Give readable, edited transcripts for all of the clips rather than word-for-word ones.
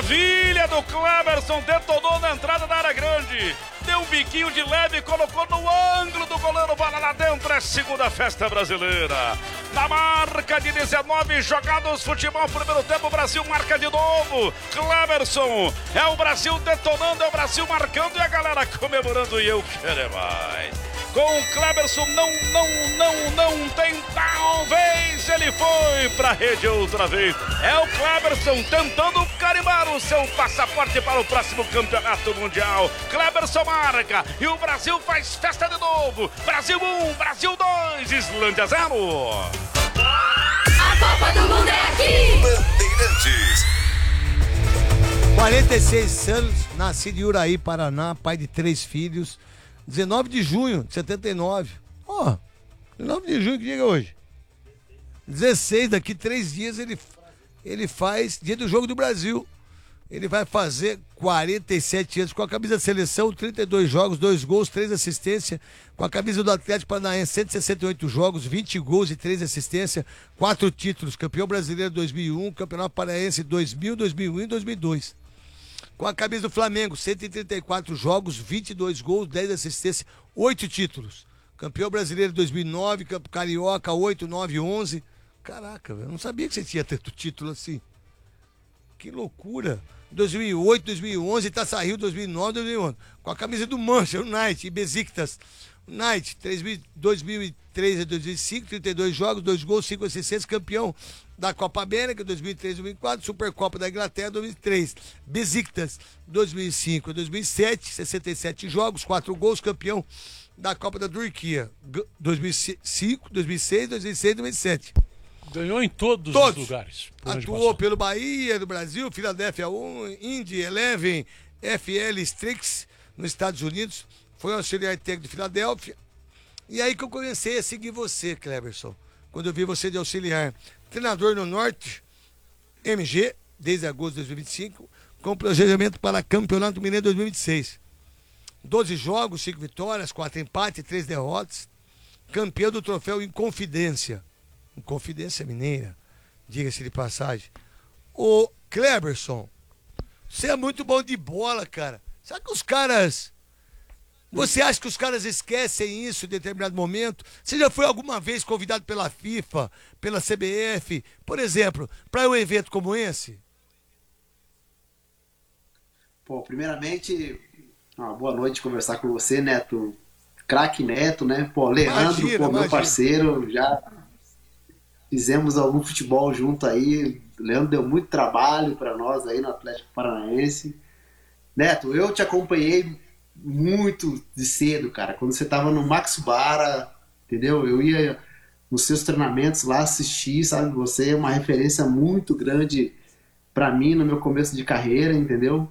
Maravilha do Cleberson, detonou na entrada da área grande. Deu um biquinho de leve e colocou no ângulo do goleiro, bola lá dentro, é segunda festa brasileira. Na marca de 19 jogados, futebol, primeiro tempo, o Brasil marca de novo. Cleberson, é o Brasil detonando, é o Brasil marcando e a galera comemorando e eu quero mais. Com o Cleberson, não tem, talvez ele foi pra rede outra vez. É o Cleberson tentando carimbar o seu passaporte para o próximo campeonato mundial. Cleberson marca e o Brasil faz festa de novo. Brasil 1, Brasil 2, Islândia 0. A Copa do Mundo é aqui! Bandeirantes. 46 anos, nascido em Uraí, Paraná, pai de 3 filhos. 19 de junho de 79. 19 de junho, que dia é hoje? 16, daqui 3 dias ele faz dia do Jogo do Brasil. Ele vai fazer 47 anos com a camisa da seleção, 32 jogos, 2 gols, 3 assistências. Com a camisa do Atlético Paranaense, 168 jogos, 20 gols e 3 assistências. 4 títulos, campeão brasileiro 2001, campeonato paraense 2000, 2001 e 2002. Com a camisa do Flamengo, 134 jogos, 22 gols, 10 assistências, 8 títulos. Campeão brasileiro 2009, Carioca 8, 9, 11. Caraca, velho, eu não sabia que você tinha tanto título assim. Que loucura. 2008, 2011, Taça Rio, 2009, 2011. Com a camisa do Manchester United e Besiktas. United, 2003 a 2005, 32 jogos, 2 gols, 5 assistências, campeão da Copa América, 2003 2004, Supercopa da Inglaterra, 2003. Besiktas, 2005 a 2007, 67 jogos, 4 gols, campeão da Copa da Turquia, 2005, 2006, 2006 2007. Ganhou em todos os lugares. Atuou pelo Bahia do Brasil, Philadelphia 1, Indy 11, FL Strix nos Estados Unidos. Foi auxiliar técnico de Filadélfia. E aí que eu comecei a seguir você, Cleberson. Quando eu vi você de auxiliar. Treinador no Norte, MG, desde agosto de 2025, com planejamento para Campeonato Mineiro 2026. 12 jogos, 5 vitórias, 4 empates, 3 derrotas. Campeão do troféu Inconfidência. Inconfidência Mineira, diga-se de passagem. Ô, Cleberson, você é muito bom de bola, cara. Sabe que os caras... Você acha que os caras esquecem isso em determinado momento? Você já foi alguma vez convidado pela FIFA, pela CBF, por exemplo, para um evento como esse? Pô, primeiramente, uma boa noite conversar com você, Neto. Craque Neto, né? Pô, Leandro, meu parceiro, já fizemos algum futebol junto aí. O Leandro deu muito trabalho para nós aí no Atlético Paranaense. Neto, eu te acompanhei muito de cedo, cara, quando você tava no Max Bara, entendeu? Eu ia nos seus treinamentos lá assistir, sabe? Você é uma referência muito grande para mim no meu começo de carreira, entendeu?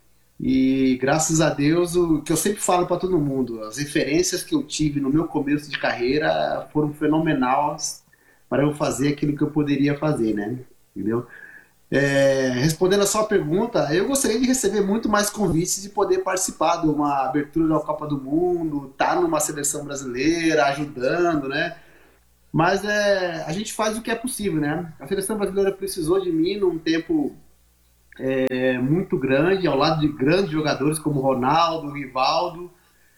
E graças a Deus, o que eu sempre falo para todo mundo, as referências que eu tive no meu começo de carreira foram fenomenais para eu fazer aquilo que eu poderia fazer, né? Entendeu? Respondendo a sua pergunta, eu gostaria de receber muito mais convites de poder participar de uma abertura da Copa do Mundo, estar numa seleção brasileira, ajudando, né? Mas a gente faz o que é possível, né? A seleção brasileira precisou de mim num tempo muito grande, ao lado de grandes jogadores como Ronaldo, Rivaldo,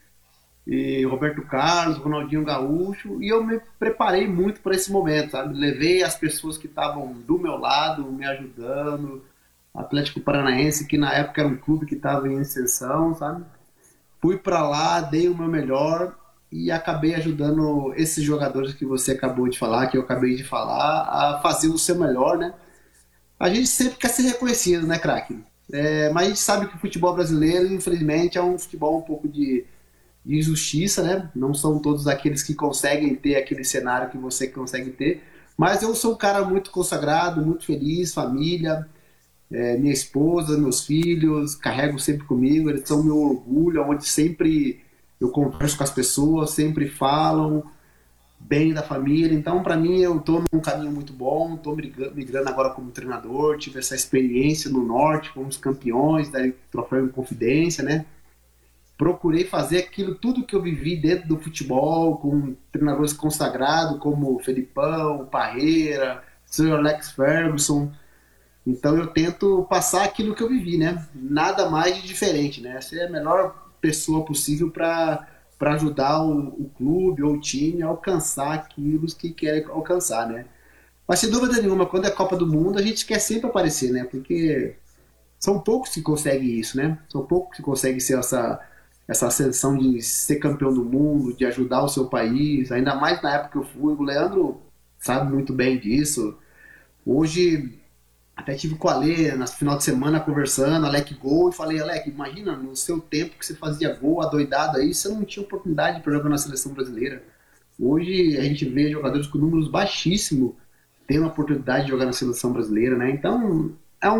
e Roberto Carlos, Ronaldinho Gaúcho, e eu me preparei muito para esse momento, sabe? Levei as pessoas que estavam do meu lado, me ajudando, Atlético Paranaense, que na época era um clube que estava em ascensão, sabe? Fui para lá, dei o meu melhor e acabei ajudando esses jogadores que você acabou de falar, que eu acabei de falar, a fazer o seu melhor, né? A gente sempre quer ser reconhecido, né, craque? Mas a gente sabe que o futebol brasileiro, infelizmente, é um futebol um pouco de injustiça, né? Não são todos aqueles que conseguem ter aquele cenário que você consegue ter, mas eu sou um cara muito consagrado, muito feliz, família, minha esposa, meus filhos, carrego sempre comigo, eles são meu orgulho, onde sempre eu converso com as pessoas, sempre falam bem da família, então para mim eu tô num caminho muito bom, tô migrando agora como treinador, tive essa experiência no Norte, fomos campeões da Troféu Inconfidência, né? Procurei fazer aquilo, tudo que eu vivi dentro do futebol, com treinadores consagrados como o Felipão, o Parreira, o Sr. Alex Ferguson. Então eu tento passar aquilo que eu vivi, né? Nada mais de diferente, né? Ser a melhor pessoa possível para ajudar o clube ou o time a alcançar aquilo que querem alcançar, né? Mas sem dúvida nenhuma, quando é Copa do Mundo, a gente quer sempre aparecer, né? Porque são poucos que conseguem isso, né? São poucos que conseguem ser essa ascensão de ser campeão do mundo, de ajudar o seu país, ainda mais na época que eu fui. O Leandro sabe muito bem disso. Hoje, até tive com o Ale no final de semana conversando, Alec gol, e falei, Alec, imagina, no seu tempo que você fazia gol, adoidado aí, você não tinha oportunidade para jogar na seleção brasileira. Hoje a gente vê jogadores com números baixíssimos tendo a oportunidade de jogar na seleção brasileira, né? Então,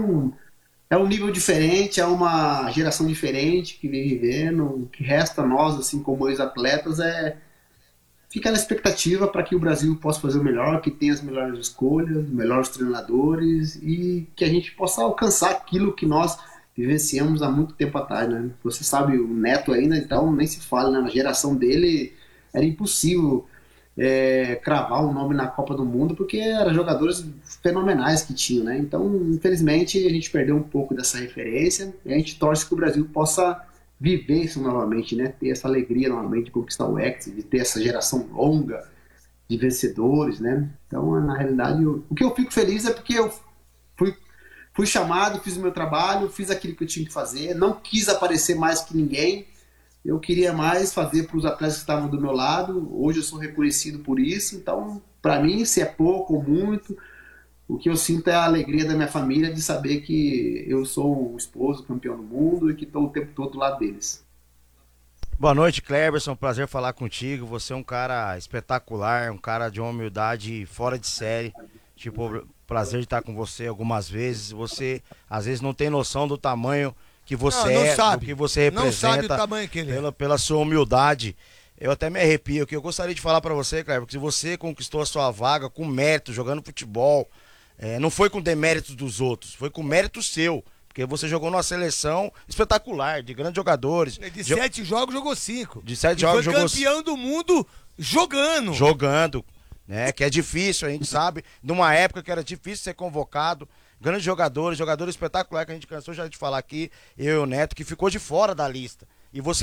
é um nível diferente, é uma geração diferente que vem vivendo. O que resta a nós, assim, como ex-atletas, é ficar na expectativa para que o Brasil possa fazer o melhor, que tenha as melhores escolhas, os melhores treinadores e que a gente possa alcançar aquilo que nós vivenciamos há muito tempo atrás, né? Você sabe, o Neto ainda, então, nem se fala, né? Na geração dele era impossível cravar um nome na Copa do Mundo, porque eram jogadores fenomenais que tinham, né? Então, infelizmente, a gente perdeu um pouco dessa referência e a gente torce que o Brasil possa viver isso novamente, né? Ter essa alegria novamente de conquistar o Hexa, de ter essa geração longa de vencedores, né? Então, na realidade, o que eu fico feliz é porque eu fui chamado, fiz o meu trabalho, fiz aquilo que eu tinha que fazer, não quis aparecer mais que ninguém. Eu queria mais fazer para os atletas que estavam do meu lado. Hoje eu sou reconhecido por isso. Então, para mim, se é pouco ou muito, o que eu sinto é a alegria da minha família de saber que eu sou um esposo campeão do mundo e que estou o tempo todo do lado deles. Boa noite, Cleberson. Prazer falar contigo. Você é um cara espetacular, um cara de uma humildade fora de série. Tipo, prazer de estar com você algumas vezes. Você, às vezes, não tem noção do tamanho que você do que você representa, não sabe o tamanho que ele é. Pela sua humildade. Eu até me arrepio, que eu gostaria de falar pra você, Cleber, que se você conquistou a sua vaga com mérito, jogando futebol, não foi com deméritos dos outros, foi com mérito seu, porque você jogou numa seleção espetacular, de grandes jogadores. De 7 jogos jogou 5. De 7 jogos jogou 5. Foi campeão do mundo jogando. Jogando, né? Que é difícil, a gente sabe, numa época que era difícil ser convocado. Grandes jogadores espetaculares que a gente cansou já de falar aqui, eu e o Neto, que ficou de fora da lista. E você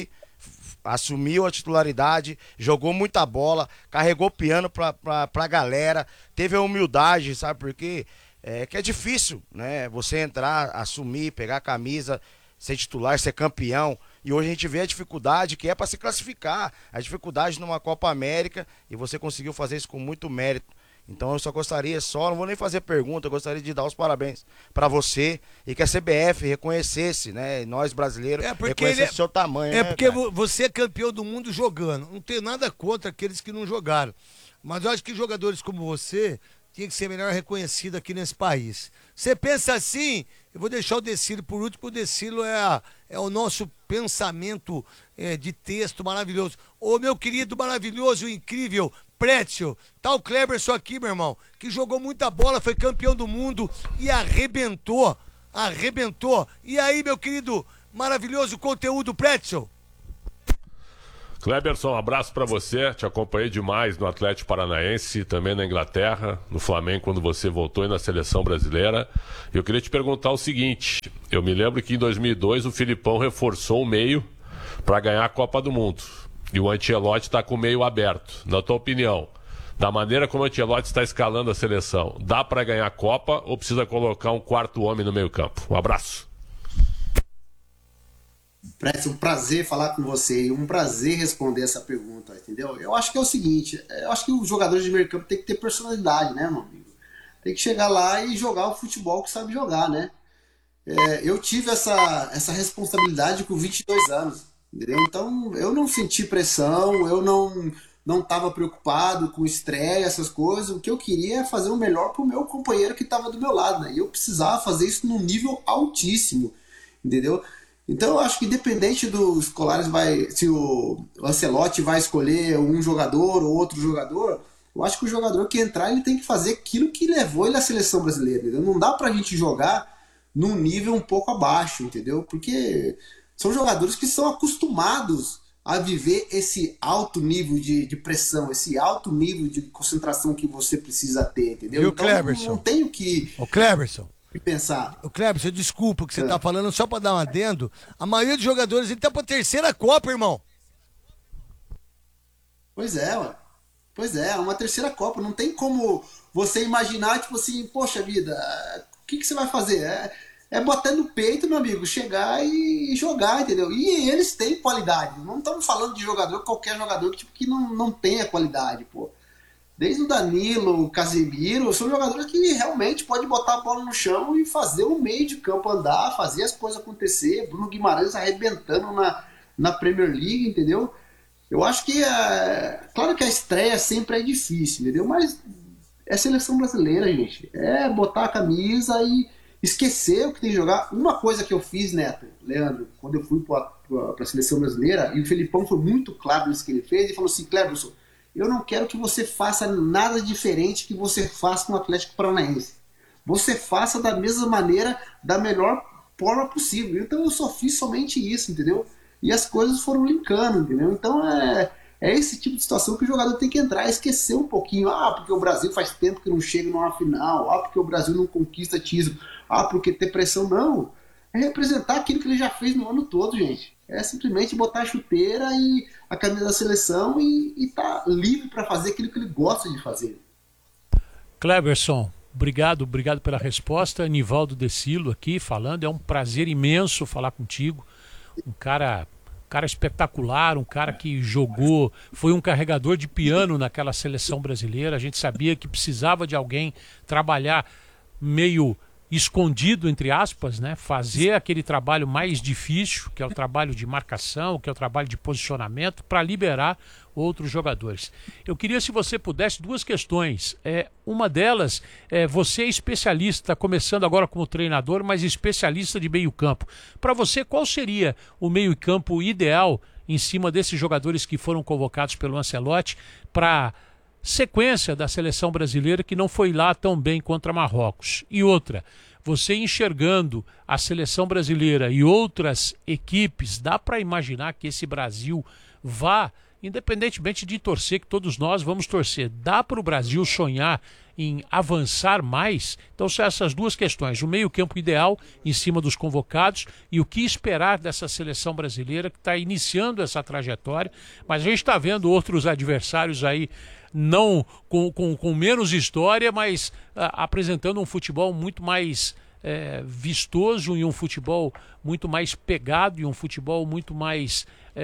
assumiu a titularidade, jogou muita bola, carregou piano pra galera, teve a humildade, sabe por quê? Que é difícil, né? Você entrar, assumir, pegar a camisa, ser titular, ser campeão. E hoje a gente vê a dificuldade que é para se classificar, a dificuldade numa Copa América, e você conseguiu fazer isso com muito mérito. Então eu só gostaria, não vou nem fazer pergunta, eu gostaria de dar os parabéns para você e que a CBF reconhecesse, né, nós brasileiros, reconhecesse o seu tamanho. Porque você é campeão do mundo jogando, não tenho nada contra aqueles que não jogaram, mas eu acho que jogadores como você tinha que ser melhor reconhecido aqui nesse país. Você pensa assim, eu vou deixar o Decilo por último, o Decilo é o nosso pensamento de texto maravilhoso. Ô meu querido, maravilhoso, incrível Pretzel, tá o Cleberson aqui, meu irmão, que jogou muita bola, foi campeão do mundo e arrebentou. E aí, meu querido, maravilhoso conteúdo, Pretzel? Cleberson, um abraço pra você, te acompanhei demais no Atlético Paranaense, também na Inglaterra, no Flamengo, quando você voltou e na Seleção Brasileira. Eu queria te perguntar o seguinte, eu me lembro que em 2002 o Filipão reforçou o meio para ganhar a Copa do Mundo. E o Ancelotti está com o meio aberto. Na tua opinião, da maneira como o Ancelotti está escalando a seleção, dá para ganhar a Copa ou precisa colocar um quarto homem no meio campo? Um abraço. Parece um prazer falar com você e um prazer responder essa pergunta, entendeu? Eu acho que é o seguinte, eu acho que os jogadores de meio campo tem que ter personalidade, né, meu amigo? Tem que chegar lá e jogar o futebol que sabe jogar, né? Eu tive essa responsabilidade com 22 anos. Entendeu? Então eu não senti pressão, eu não estava preocupado com estreia, essas coisas. O que eu queria é fazer o melhor para o meu companheiro que estava do meu lado, né? E eu precisava fazer isso num nível altíssimo, entendeu? Então eu acho que independente dos Colares, se o Ancelotti vai escolher um jogador ou outro jogador, eu acho que o jogador que entrar ele tem que fazer aquilo que levou ele à seleção brasileira, entendeu? Não dá pra gente jogar num nível um pouco abaixo, entendeu? Porque são jogadores que são acostumados a viver esse alto nível de pressão, esse alto nível de concentração que você precisa ter, entendeu? E o então Cleberson? não tenho que... O Cleberson, pensar. O Cleber, desculpa o que você tá falando, só pra dar um adendo. A maioria dos jogadores, ele tá pra terceira Copa, irmão. Pois é, ué. Pois é, uma terceira Copa. Não tem como você imaginar, tipo assim, poxa vida, o que você vai fazer? É botar no peito, meu amigo, chegar e jogar, entendeu? E eles têm qualidade. Não estamos falando de jogador, qualquer jogador que não tenha qualidade, pô. Desde o Danilo, o Casemiro, são jogadores que realmente podem botar a bola no chão e fazer o meio de campo andar, fazer as coisas acontecer. Bruno Guimarães arrebentando na Premier League, entendeu? Eu acho que, claro que a estreia sempre é difícil, entendeu? Mas é seleção brasileira, gente. É botar a camisa e esquecer o que tem que jogar. Uma coisa que eu fiz, Neto, Leandro, quando eu fui para a seleção brasileira, e o Felipão foi muito claro nisso que ele fez, ele falou assim, Cleberson, eu não quero que você faça nada diferente que você faça no Atlético Paranaense. Você faça da mesma maneira, da melhor forma possível. Então eu só fiz somente isso, entendeu? E as coisas foram linkando, entendeu? Então é esse tipo de situação que o jogador tem que entrar, esquecer um pouquinho. Porque o Brasil faz tempo que não chega numa final. Porque o Brasil não conquista título. Porque ter pressão. Não. É representar aquilo que ele já fez no ano todo, gente. É simplesmente botar a chuteira e a camisa da seleção e tá livre para fazer aquilo que ele gosta de fazer. Cleberson, obrigado pela resposta. Nivaldo Decilo aqui falando. É um prazer imenso falar contigo. Um cara espetacular, um cara que jogou, foi um carregador de piano naquela seleção brasileira. A gente sabia que precisava de alguém trabalhar meio escondido, entre aspas, né? Fazer aquele trabalho mais difícil, que é o trabalho de marcação, que é o trabalho de posicionamento, para liberar outros jogadores. Eu queria, se você pudesse, duas questões. Uma delas, você é especialista, começando agora como treinador, mas especialista de meio-campo. Para você, qual seria o meio-campo ideal em cima desses jogadores que foram convocados pelo Ancelotti para sequência da seleção brasileira, que não foi lá tão bem contra Marrocos? E outra, você enxergando a seleção brasileira e outras equipes, dá para imaginar que esse Brasil vá, independentemente de torcer, que todos nós vamos torcer, dá para o Brasil sonhar em avançar mais? Então são essas duas questões, o meio-campo ideal em cima dos convocados e o que esperar dessa seleção brasileira que está iniciando essa trajetória, mas a gente está vendo outros adversários aí, não com menos história, mas apresentando um futebol muito mais vistoso e um futebol muito mais pegado e um futebol muito mais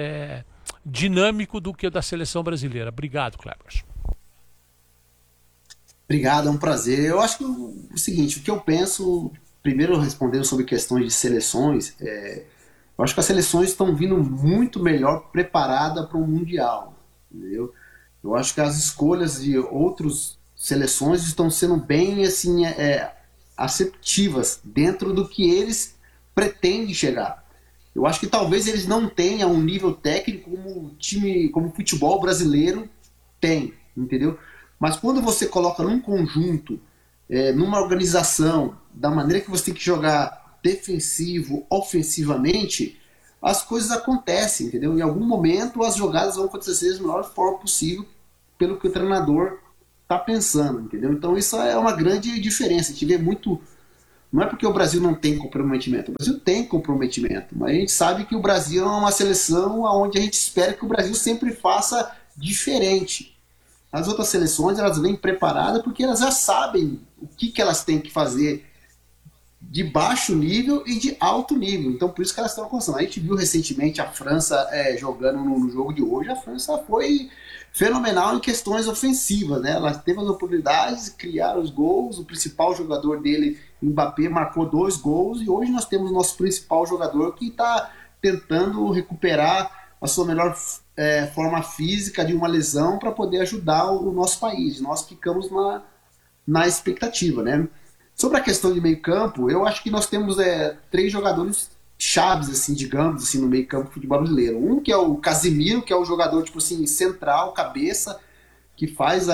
dinâmico do que o da seleção brasileira. Obrigado, Cleberson. Obrigado, é um prazer. Eu acho que o seguinte, o que eu penso, primeiro respondendo sobre questões de seleções, eu acho que as seleções estão vindo muito melhor preparadas para o Mundial, entendeu? Eu acho que as escolhas de outras seleções estão sendo bem assim, aceptivas dentro do que eles pretendem chegar. Eu acho que talvez eles não tenham um nível técnico como o futebol brasileiro tem, entendeu? Mas quando você coloca num conjunto, numa organização, da maneira que você tem que jogar defensivo, ofensivamente, as coisas acontecem, entendeu? Em algum momento as jogadas vão acontecer da melhor forma possível pelo que o treinador está pensando, entendeu? Então isso é uma grande diferença. A gente vê muito... Não é porque o Brasil não tem comprometimento. O Brasil tem comprometimento, mas a gente sabe que o Brasil é uma seleção onde a gente espera que o Brasil sempre faça diferente. As outras seleções, elas vêm preparadas porque elas já sabem o que elas têm que fazer de baixo nível e de alto nível. Então, por isso que elas estão alcançando. A gente viu recentemente a França jogando no jogo de hoje. A França foi fenomenal em questões ofensivas, né? Ela teve as oportunidades, criaram os gols. O principal jogador dele, Mbappé, marcou 2 gols. E hoje nós temos o nosso principal jogador que está tentando recuperar a sua melhor forma física de uma lesão para poder ajudar o nosso país. Nós ficamos na expectativa, né? Sobre a questão de meio campo, eu acho que nós temos 3 jogadores chaves, assim, digamos, assim, no meio campo do futebol brasileiro. Um que é o Casemiro, que é o jogador tipo assim, central, cabeça, que faz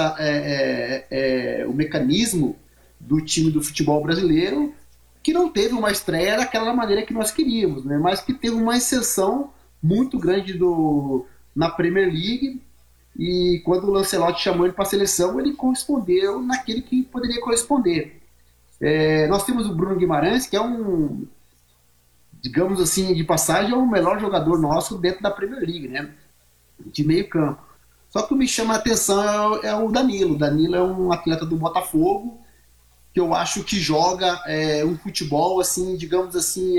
o mecanismo do time do futebol brasileiro, que não teve uma estreia daquela maneira que nós queríamos, né? Mas que teve uma exceção muito grande na Premier League, e quando o Ancelotti chamou ele para a seleção, ele correspondeu naquele que poderia corresponder. Nós temos o Bruno Guimarães, que é um, digamos assim, de passagem, é o melhor jogador nosso dentro da Premier League, né? De meio campo. Só que o que me chama a atenção é o Danilo. O Danilo é um atleta do Botafogo, que eu acho que joga um futebol, assim, digamos assim,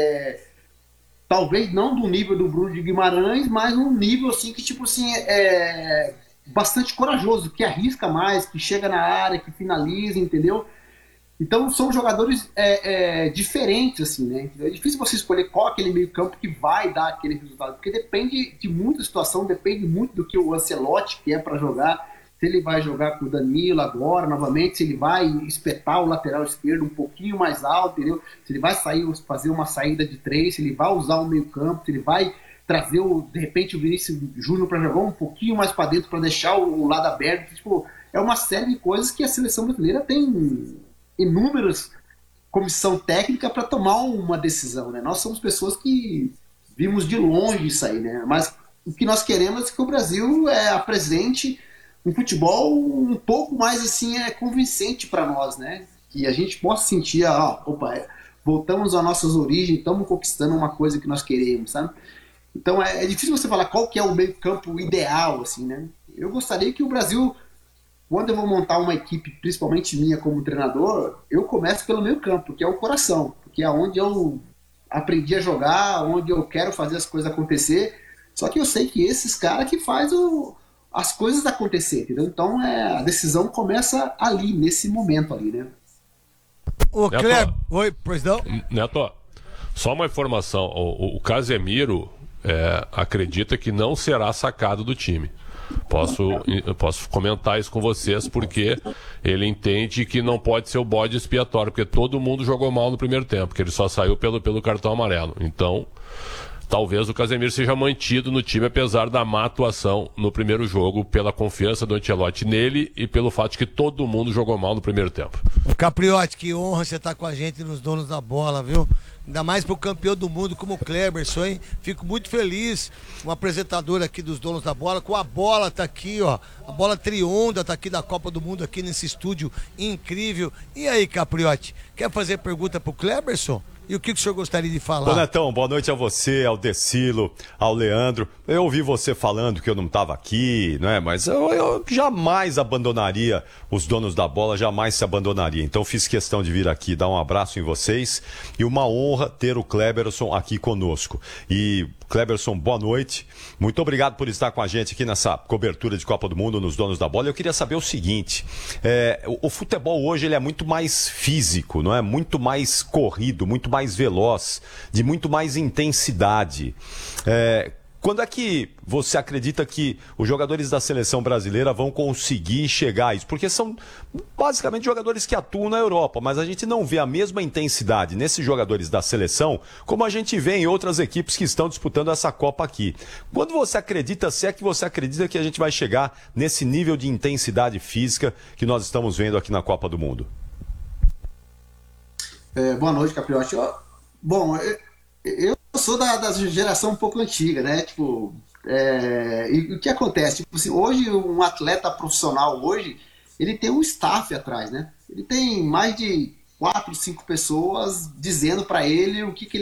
talvez não do nível do Bruno de Guimarães, mas um nível, assim, que, tipo assim, bastante corajoso, que arrisca mais, que chega na área, que finaliza, entendeu? Então são jogadores diferentes, assim, né? É difícil você escolher qual aquele meio campo que vai dar aquele resultado, porque depende de muita situação, depende muito do que o Ancelotti quer para jogar, se ele vai jogar com o Danilo agora, novamente, se ele vai espetar o lateral esquerdo um pouquinho mais alto, entendeu? Se ele vai fazer uma saída de 3, se ele vai usar o meio campo, se ele vai trazer, de repente, o Vinícius Júnior para jogar um pouquinho mais para dentro, para deixar o lado aberto. Tipo, é uma série de coisas que a seleção brasileira tem inúmeras comissão técnica para tomar uma decisão, né? Nós somos pessoas que vimos de longe isso aí, né? Mas o que nós queremos é que o Brasil apresente um futebol um pouco mais assim convincente para nós, né? Que a gente possa sentir, voltamos às nossas origens, estamos conquistando uma coisa que nós queremos, sabe? Então é difícil você falar qual que é o meio campo ideal, assim, né? Eu gostaria que o Brasil, quando eu vou montar uma equipe, principalmente minha como treinador, eu começo pelo meio campo, que é o coração, que é onde eu aprendi a jogar, onde eu quero fazer as coisas acontecer. Só que eu sei que esses caras que fazem as coisas acontecer, entendeu? Então a decisão começa ali, nesse momento ali, né? Ô, Kleber, oi, pois não? Neto, só uma informação, o Casemiro acredita que não será sacado do time. Posso comentar isso com vocês, porque ele entende que não pode ser o bode expiatório, porque todo mundo jogou mal no primeiro tempo, que ele só saiu pelo cartão amarelo. Então, talvez o Casemiro seja mantido no time, apesar da má atuação no primeiro jogo, pela confiança do Ancelotti nele e pelo fato de que todo mundo jogou mal no primeiro tempo. Capriotti, que honra você estar com a gente nos Donos da Bola, viu? Ainda mais pro campeão do mundo como o Kleberson, hein? Fico muito feliz, um apresentador aqui dos Donos da Bola, com a bola tá aqui, ó. A bola Trionda tá aqui da Copa do Mundo, aqui nesse estúdio incrível. E aí, Capriotti, quer fazer pergunta pro Kleberson? E o que o senhor gostaria de falar? Ô Netão, boa noite a você, ao Decilo, ao Leandro. Eu ouvi você falando que eu não estava aqui, não é? Mas eu jamais abandonaria os Donos da Bola, jamais se abandonaria. Então fiz questão de vir aqui dar um abraço em vocês e uma honra ter o Kleberson aqui conosco. E Kleberson, boa noite. Muito obrigado por estar com a gente aqui nessa cobertura de Copa do Mundo nos Donos da Bola. Eu queria saber o seguinte, o futebol hoje ele é muito mais físico, não é? Muito mais corrido, muito mais veloz, de muito mais intensidade. Quando é que você acredita que os jogadores da seleção brasileira vão conseguir chegar a isso? Porque são basicamente jogadores que atuam na Europa, mas a gente não vê a mesma intensidade nesses jogadores da seleção como a gente vê em outras equipes que estão disputando essa Copa aqui. Quando você acredita, se é que você acredita que a gente vai chegar nesse nível de intensidade física que nós estamos vendo aqui na Copa do Mundo? Boa noite, Capriotti. Bom, eu sou da geração um pouco antiga, né? Tipo, e o que acontece? Tipo assim, hoje, um atleta profissional hoje, ele tem um staff atrás, né? Ele tem mais de 4, 5 pessoas dizendo para ele o que ele